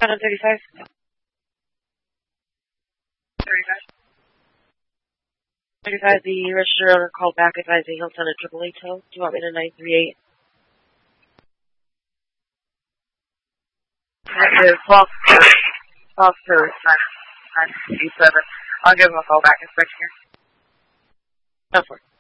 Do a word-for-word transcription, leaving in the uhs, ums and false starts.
On thirty-five. thirty-five. thirty-five, the registered owner called back advising he'll send a triple A tow. Do you want me to nine three eight? That is twelve, twelve to nine eight seven. I'll give him a call back, inspection here. No, for